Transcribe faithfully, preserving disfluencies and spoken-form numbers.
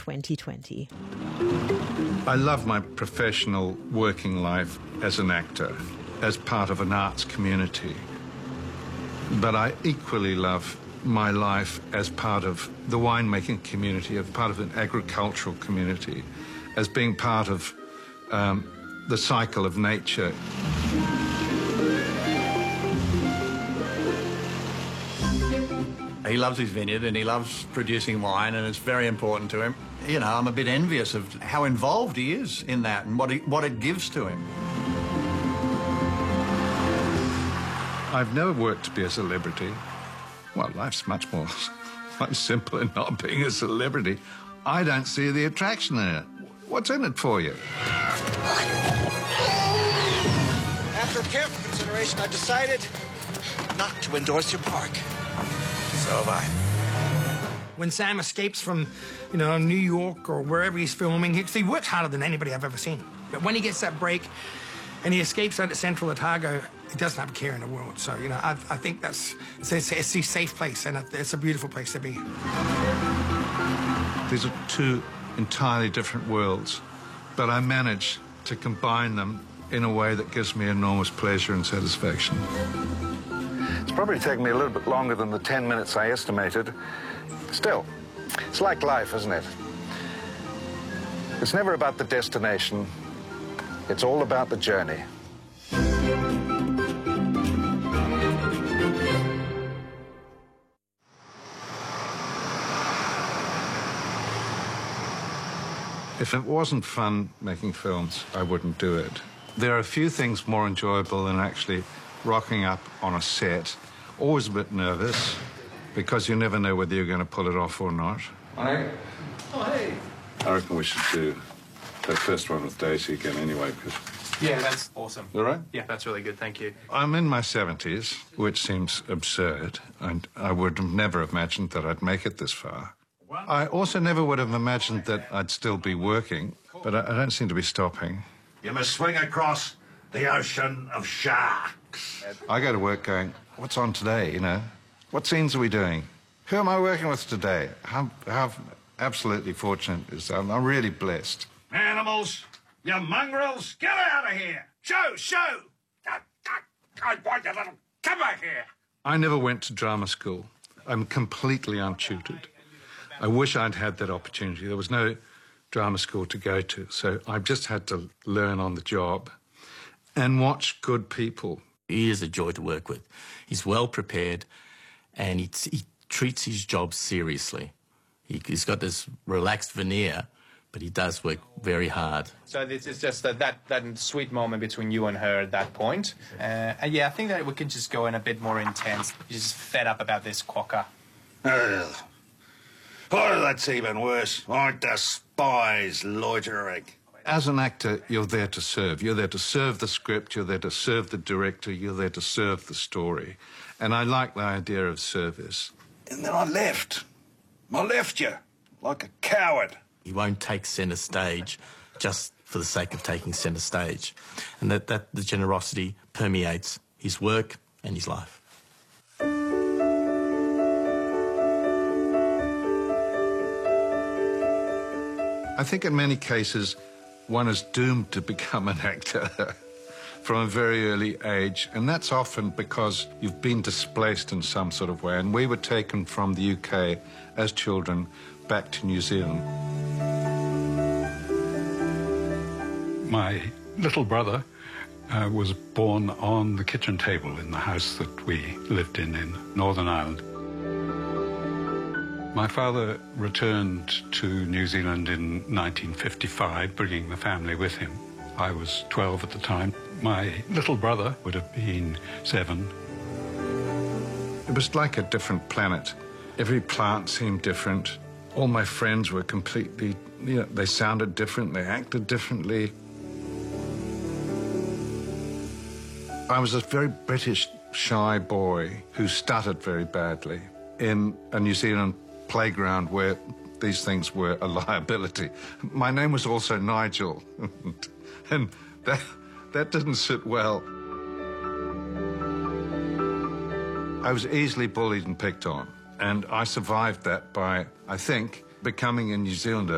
twenty twenty. I love my professional working life as an actor, as part of an arts community. But I equally love my life as part of the winemaking community, as part of an agricultural community, as being part of um, the cycle of nature. He loves his vineyard and he loves producing wine, and it's very important to him. You know, I'm a bit envious of how involved he is in that and what, he, what it gives to him. I've never worked to be a celebrity. Well, life's much more much simpler than not being a celebrity. I don't see the attraction in it. What's in it for you? After careful consideration, I've decided not to endorse your park. So have I. When Sam escapes from, you know, New York or wherever he's filming, he, he works harder than anybody I've ever seen. But when he gets that break and he escapes out at Central Otago, he doesn't have a care in the world. So, you know, I, I think that's it's, it's, it's a safe place, and it's a beautiful place to be. These are two entirely different worlds, but I manage to combine them in a way that gives me enormous pleasure and satisfaction. It's probably taken me a little bit longer than the ten minutes I estimated. Still, it's like life, isn't it? It's never about the destination. It's all about the journey. If it wasn't fun making films, I wouldn't do it. There are a few things more enjoyable than actually rocking up on a set. Always a bit nervous, because you never know whether you're going to pull it off or not. Hi. Oh, hey. I reckon we should do that first one with Daisy again anyway, because... Yeah, that's awesome. All right? Yeah, that's really good, thank you. I'm in my seventies, which seems absurd, and I would have never imagined that I'd make it this far. I also never would have imagined that I'd still be working, but I, I don't seem to be stopping. You must swing across the ocean of sharks. I go to work going, what's on today, you know? What scenes are we doing? Who am I working with today? How, how absolutely fortunate is that? I'm really blessed. Animals, you mongrels, get out of here! Show, show! I want you little... Come back here! I never went to drama school. I'm completely untutored. I wish I'd had that opportunity. There was no drama school to go to, so I've just had to learn on the job and watch good people. He is a joy to work with. He's well prepared, and he, he treats his job seriously. He, he's got this relaxed veneer, but he does work very hard. So this is just uh, that, that sweet moment between you and her at that point. Uh, and yeah, I think that we could just go in a bit more intense. You're just fed up about this quokka. Uh, oh, that's even worse. Aren't the spies loitering? As an actor, you're there to serve. You're there to serve the script, you're there to serve the director, you're there to serve the story. And I like the idea of service. And then I left. I left you, like a coward. He won't take centre stage just for the sake of taking centre stage. And that, that the generosity permeates his work and his life. I think in many cases, one is doomed to become an actor from a very early age, and that's often because you've been displaced in some sort of way. And we were taken from the U K as children back to New Zealand. My little brother uh, was born on the kitchen table in the house that we lived in in Northern Ireland. My father returned to New Zealand in nineteen fifty-five, bringing the family with him. I was twelve at the time. My little brother would have been seven. It was like a different planet. Every plant seemed different. All my friends were completely, you know, they sounded different, they acted differently. I was a very British, shy boy who stuttered very badly in a New Zealand playground where these things were a liability. My name was also Nigel, and that, that didn't sit well. I was easily bullied and picked on, and I survived that by, I think, becoming a New Zealander